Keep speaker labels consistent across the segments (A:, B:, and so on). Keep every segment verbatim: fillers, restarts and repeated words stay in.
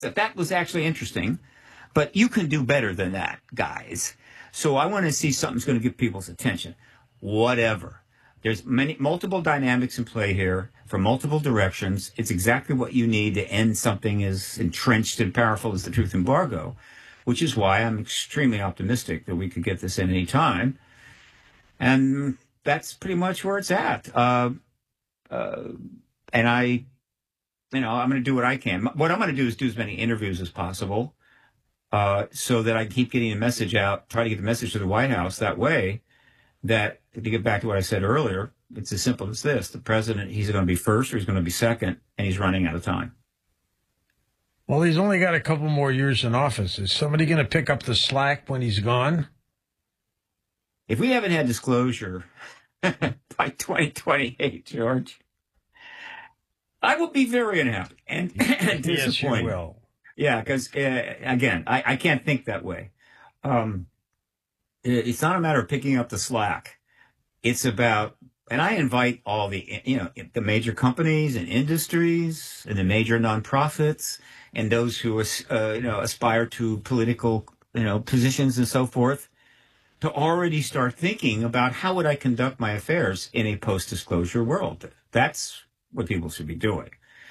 A: that that was actually interesting, but you can do better than that, guys. So I want to see something's going to get people's attention. Whatever. There's many multiple dynamics in play here from multiple directions. It's exactly what you need to end something as entrenched and powerful as the truth embargo, which is why I'm extremely optimistic that we could get this in any time. And that's pretty much where it's at. Uh, uh, and I, you know, I'm going to do what I can. What I'm going to do is do as many interviews as possible uh, so that I keep getting the message out, try to get the message to the White House that way. That, to get back to what I said earlier, it's as simple as this. The president, he's going to be first or he's going to be second, and he's running out of time.
B: Well, he's only got a couple more years in office. Is somebody going to pick up the slack when he's gone?
A: If we haven't had disclosure by twenty twenty-eight, George, I will be very unhappy and, and disappointed.
B: Yes, you will.
A: Yeah, because, uh, again, I, I can't think that way. Um It's not a matter of picking up the slack. It's about, and I invite all the, you know, the major companies and industries and the major nonprofits and those who, uh, you know, aspire to political, you know, positions and so forth to already start thinking about how would I conduct my affairs in a post-disclosure world. That's what people should be doing.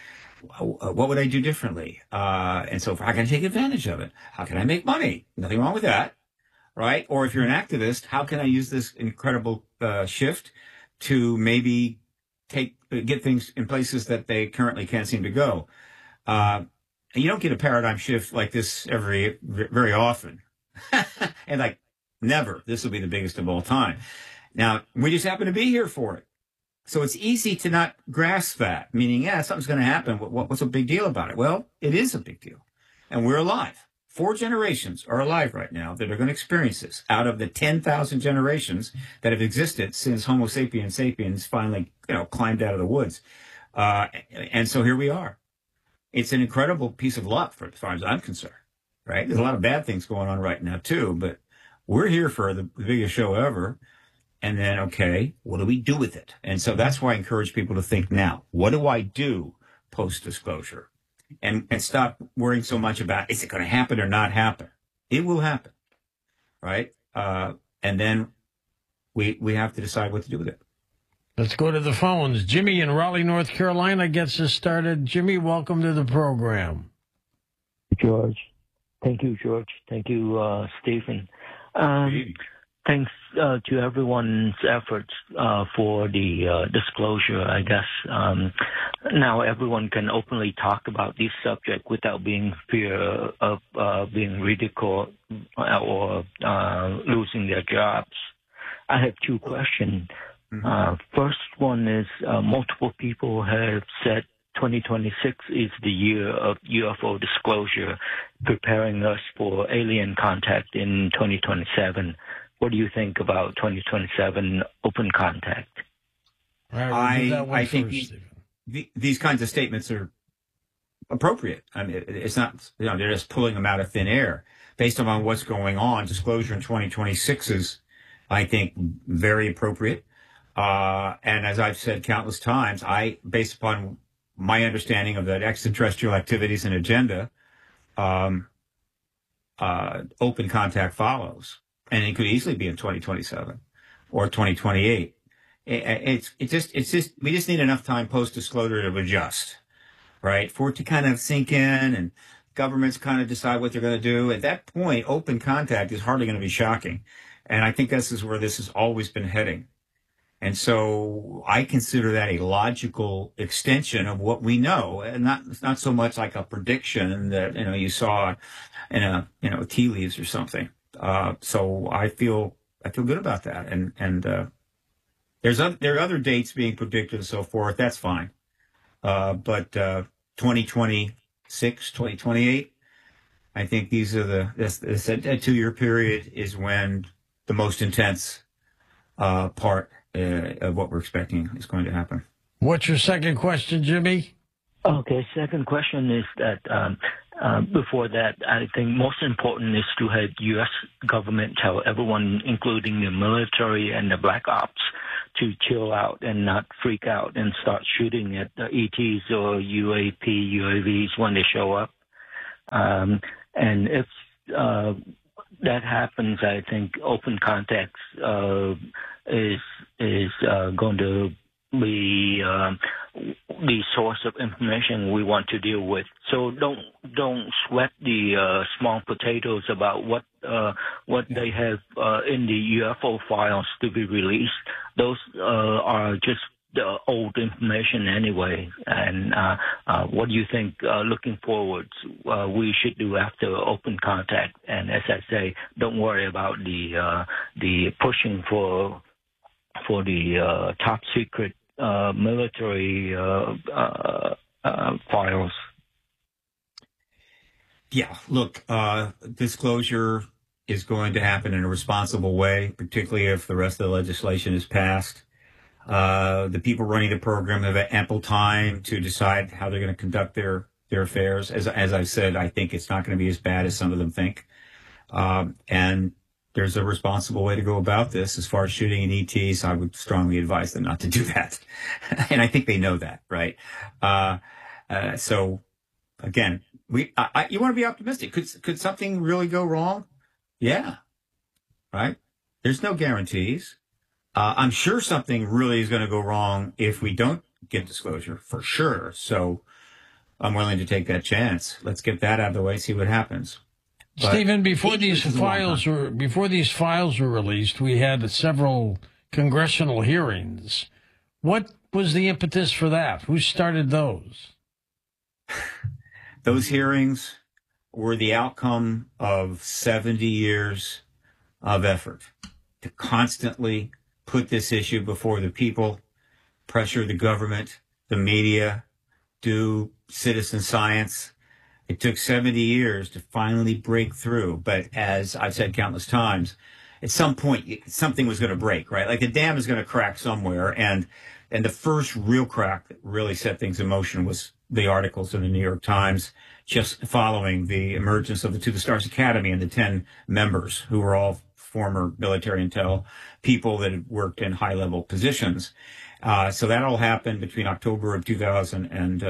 A: What would I do differently? Uh, and so how can I take advantage of it? How can I make money? Nothing wrong with that. Right? Or if you're an activist, how can I use this incredible uh, shift to maybe take get things in places that they currently can't seem to go? Uh, and you don't get a paradigm shift like this every very often, and like never. This will be the biggest of all time. Now we just happen to be here for it, so it's easy to not grasp that. Meaning, yeah, something's going to happen. What, what's a big deal about it? Well, it is a big deal, and we're alive. Four generations are alive right now that are going to experience this out of the ten thousand generations that have existed since Homo sapiens sapiens finally, you know, climbed out of the woods. Uh, and so here we are. It's an incredible piece of luck for as far as I'm concerned, right? There's a lot of bad things going on right now too, but we're here for the biggest show ever. And then, okay, what do we do with it? And so that's why I encourage people to think now, what do I do post-disclosure? And, and stop worrying so much about, is it going to happen or not happen? It will happen, right? Uh, and then we we have to decide what to do with it.
B: Let's go to the phones. Jimmy in Raleigh, North Carolina gets us started. Jimmy, welcome to the program.
C: George. Thank you, George. Thank you, uh, Stephen. Um, thanks uh, to everyone's efforts uh, for the uh, disclosure, I guess. Um, now everyone can openly talk about this subject without being fear of uh, being ridiculed or uh, losing their jobs. I have two questions. Mm-hmm. Uh, first one is uh, multiple people have said twenty twenty-six is the year of U F O disclosure, preparing us for alien contact in twenty twenty-seven. What do you think about twenty twenty-seven open contact?
B: Right,
A: I, I
B: first,
A: think these, the, these kinds of statements are appropriate. I mean, it, it's not, you know, they're just pulling them out of thin air. Based on what's going on, disclosure in twenty twenty-six is, I think, very appropriate. Uh, and as I've said countless times, I, based upon my understanding of that extraterrestrial activities and agenda, um, uh, open contact follows. And it could easily be in twenty twenty-seven or twenty twenty-eight. It, it's, it just, it's just, we just need enough time post-disclosure to adjust, right? For it to kind of sink in and governments kind of decide what they're going to do. At that point, open contact is hardly going to be shocking. And I think this is where this has always been heading. And so I consider that a logical extension of what we know, and not not so much like a prediction that, you know, you saw in a, you know, tea leaves or something. Uh, so I feel I feel good about that. And and uh, there's other, there are other dates being predicted and so forth. That's fine. Uh, but uh, twenty twenty-six, twenty twenty-eight, I think these are the this, this a two-year period is when the most intense uh, part Uh, of what we're expecting is going to happen.
B: What's your second question, Jimmy?
C: Okay, second question is that um, uh, before that, I think most important is to have U S government tell everyone, including the military and the black ops, to chill out and not freak out and start shooting at the E Ts or U A P, U A Vs when they show up. Um, and if uh, that happens, I think open contact uh, is is uh, going to be uh, the source of information we want to deal with. So don't don't sweat the uh, small potatoes about what uh, what they have uh, in the U F O files to be released. Those uh, are just the old information anyway. And uh, uh, what do you think, uh, looking forward, uh, we should do after open contact? And as I say, don't worry about the uh, the pushing for for the uh, top secret uh, military uh, uh, uh, files.
A: Yeah, look, uh, disclosure is going to happen in a responsible way, particularly if the rest of the legislation is passed. Uh, the people running the program have ample time to decide how they're going to conduct their, their affairs. As, as I said, I think it's not going to be as bad as some of them think. Um, and there's a responsible way to go about this. As far as shooting an E Ts, I would strongly advise them not to do that. And I think they know that, right? Uh, uh, so again, we, I, I, you want to be optimistic. Could, could something really go wrong? Yeah. Right. There's no guarantees. Uh, I'm sure something really is going to go wrong if we don't get disclosure, for sure. So I'm willing to take that chance. Let's get that out of the way, see what happens. But
B: Stephen, before these files were before these files were released, we had several congressional hearings. What was the impetus for that? Who started those?
A: Those hearings were the outcome of seventy years of effort to constantly put this issue before the people, pressure the government, the media, do citizen science. It took seventy years to finally break through. But as I've said countless times, at some point, something was going to break, right? Like a dam is going to crack somewhere. And, and the first real crack that really set things in motion was the articles in the New York Times just following the emergence of the To the Stars Academy and the ten members who were all former military intel people that had worked in high level positions. Uh, so that all happened between October of two thousand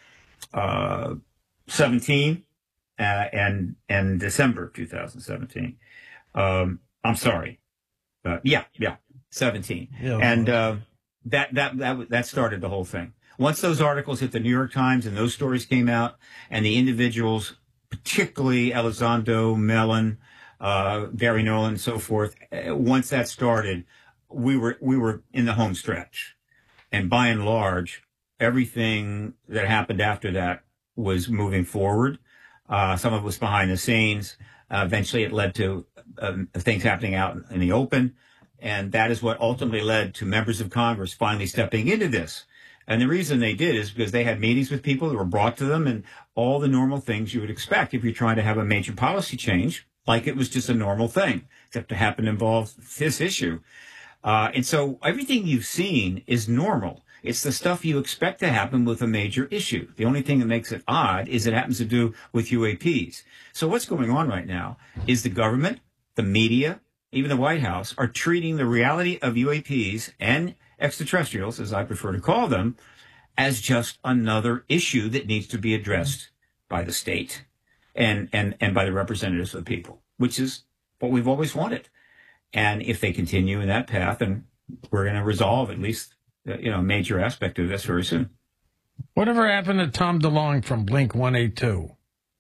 A: seventeen uh, and, and December of two thousand seventeen. Um, I'm sorry. Uh, yeah, yeah, seventeen. Yeah, and, uh, that, that, that, that started the whole thing. Once those articles hit the New York Times and those stories came out and the individuals, particularly Elizondo, Mellon, uh, Barry Nolan and so forth, once that started, we were, we were in the home stretch. And by and large, everything that happened after that was moving forward. Uh, some of it was behind the scenes. Uh, eventually it led to um, things happening out in the open. And that is what ultimately led to members of Congress finally stepping into this. And the reason they did is because they had meetings with people that were brought to them and all the normal things you would expect if you're trying to have a major policy change, like it was just a normal thing, except to happen to involve this issue. Uh, and so everything you've seen is normal. It's the stuff you expect to happen with a major issue. The only thing that makes it odd is it happens to do with U A Ps. So what's going on right now is the government, the media, even the White House are treating the reality of U A Ps and extraterrestrials, as I prefer to call them, as just another issue that needs to be addressed by the state and, and, and by the representatives of the people, which is what we've always wanted. And if they continue in that path, then we're going to resolve at least, you know, a major aspect of this very soon.
B: Whatever happened to Tom DeLonge from Blink one eighty-two?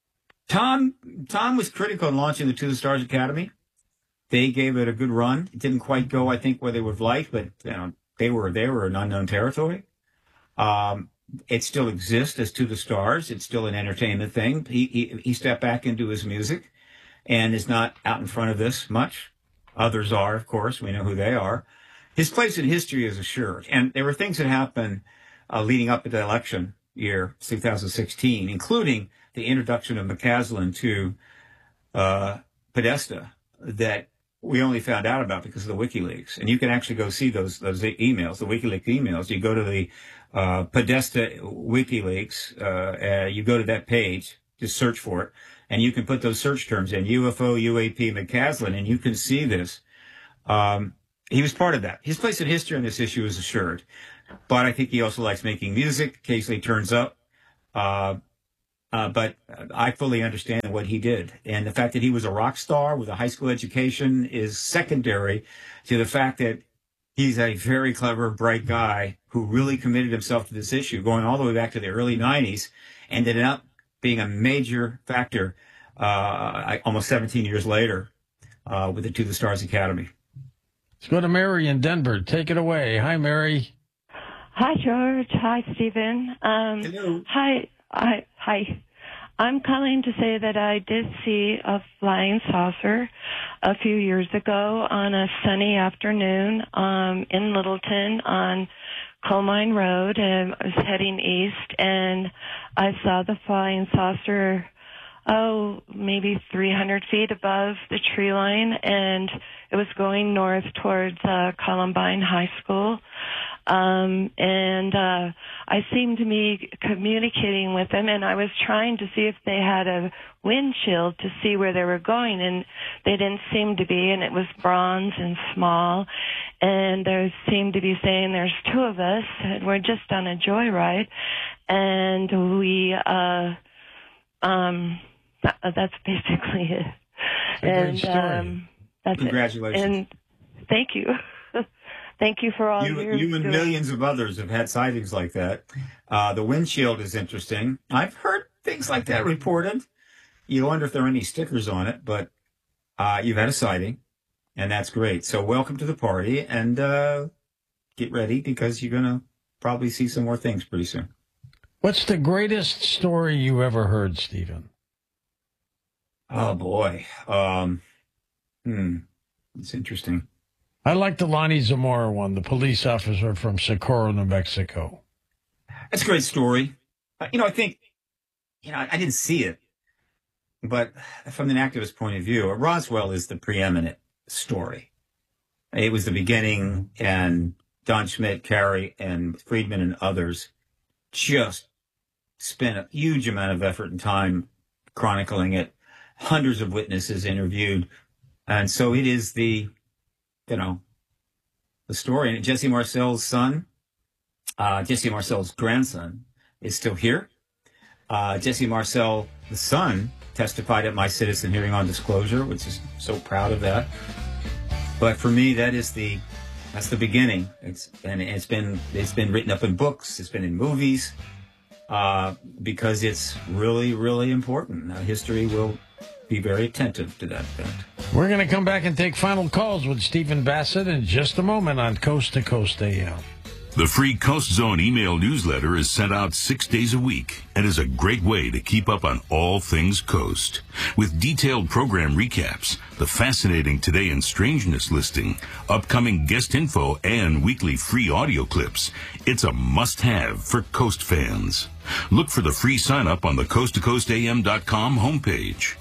A: Tom, Tom was critical in launching the To the Stars Academy. They gave it a good run. It didn't quite go, I think, where they would have liked, but, you know, they were, they were an unknown territory. Um, it still exists as To the Stars. It's still an entertainment thing. He, he, he stepped back into his music and is not out in front of this much. Others are, of course. We know who they are. His place in history is assured. And there were things that happened uh, leading up to the election year, two thousand sixteen, including the introduction of McCaslin to uh, Podesta that we only found out about because of the WikiLeaks. And you can actually go see those those emails, the WikiLeaks emails. You go to the uh, Podesta WikiLeaks, uh, uh, you go to that page, just search for it, and you can put those search terms in, U F O, U A P, McCaslin, and you can see this. Um, he was part of that. His place in history on this issue is assured. But I think he also likes making music, occasionally turns up. Uh, Uh, but I fully understand what he did. And the fact that he was a rock star with a high school education is secondary to the fact that he's a very clever, bright guy who really committed himself to this issue, going all the way back to the early nineties, and ended up being a major factor uh, almost seventeen years later uh, with the To the Stars Academy.
B: Let's go to Mary in Denver. Take it away. Hi, Mary.
D: Hi, George. Hi, Stephen. Um,
A: Hello.
D: Hi. Hi. Hi. I'm calling to say that I did see a flying saucer a few years ago on a sunny afternoon um, in Littleton on Coal Mine Road, and I was heading east, and I saw the flying saucer, oh, maybe three hundred feet above the tree line, and it was going north towards uh, Columbine High School. Um, and uh, I seemed to be communicating with them, and I was trying to see if they had a windshield to see where they were going, and they didn't seem to be, and it was bronze and small, and they seemed to be saying there's two of us, and we're just on a joyride, and we, uh, um, that, that's basically it.
B: A
D: and
B: great story.
D: Um, that's
A: Congratulations.
D: it. And thank you. Thank you for all
A: You,
D: your
A: you and
D: doing.
A: millions of others have had sightings like that. Uh, the windshield is interesting. I've heard things like that reported. You wonder if there are any stickers on it, but uh, you've had a sighting, and that's great. So welcome to the party, and uh, get ready because you're going to probably see some more things pretty soon.
B: What's the greatest story you ever heard, Stephen?
A: Oh, boy. Um, hmm. It's interesting.
B: I like the Lonnie Zamora one, the police officer from Socorro, New Mexico.
A: That's a great story. Uh, you know, I think, you know, I, I didn't see it, but from an activist point of view, Roswell is the preeminent story. It was the beginning, and Don Schmidt, Carey, and Friedman and others just spent a huge amount of effort and time chronicling it, hundreds of witnesses interviewed. And so it is the, you know, the story. And Jesse Marcel's son, uh, Jesse Marcel's grandson, is still here. Uh, Jesse Marcel, the son, testified at my citizen hearing on disclosure, which is so proud of that. But for me, that is the that's the beginning. It's and it's been it's been written up in books. It's been in movies uh, because it's really really important. Uh, history will be very attentive to that fact.
B: We're going to come back and take final calls with Stephen Bassett in just a moment on Coast to Coast A M.
E: The free Coast Zone email newsletter is sent out six days a week and is a great way to keep up on all things Coast. With detailed program recaps, the fascinating Today in Strangeness listing, upcoming guest info, and weekly free audio clips, it's a must-have for Coast fans. Look for the free sign-up on the coast to coast a m dot com homepage.